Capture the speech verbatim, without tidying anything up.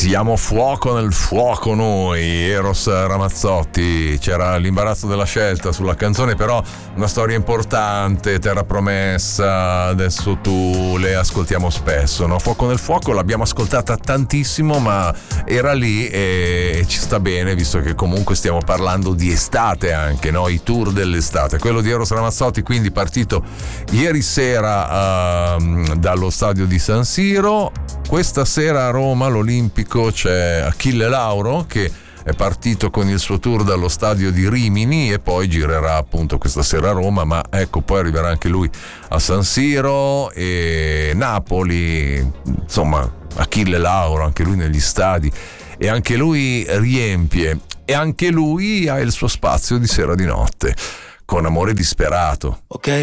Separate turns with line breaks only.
Diamo fuoco nel fuoco noi, Eros Ramazzotti. C'era l'imbarazzo della scelta sulla canzone, però una storia importante, terra promessa, adesso tu le ascoltiamo spesso, no? Fuoco nel fuoco l'abbiamo ascoltata tantissimo, ma era lì e ci sta bene, visto che comunque stiamo parlando di estate anche, no? I tour dell'estate. Quello di Eros Ramazzotti, quindi partito ieri sera uh, dallo stadio di San Siro. Questa sera a Roma, all'Olimpico, c'è Achille Lauro che è partito con il suo tour dallo stadio di Rimini e poi girerà appunto questa sera a Roma, ma ecco, poi arriverà anche lui a San Siro e Napoli. Insomma, Achille Lauro, anche lui negli stadi, e anche lui riempie, e anche lui ha il suo spazio di sera di notte con Amore disperato.
Ok.